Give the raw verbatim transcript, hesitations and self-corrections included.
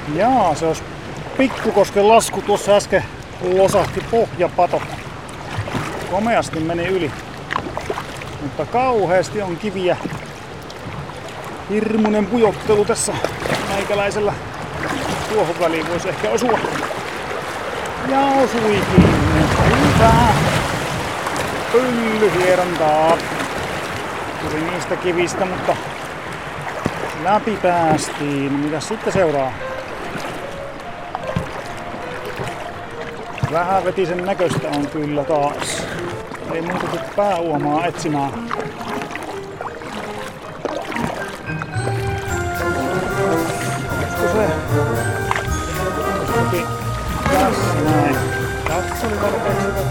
Jaa, se olisi Pikkukosken lasku. Tuossa äsken losahti pohjapato. Komeasti meni yli. Mutta kauheasti on kiviä. Hirmunen pujottelu tässä meikäläisellä. Tuohon väliin voisi ehkä osua. Ja osuikin. Hyvä. Pyllyhierontaa. Tuli niistä kivistä, mutta läpi päästiin. Mitäs sitten seuraa? Vähän vetisen näköistä on kyllä taas. Ei muuta kuin pääuomaa etsimään. Olisiko se? Olisikokin tässä näin? Tässä oli tarpeeksi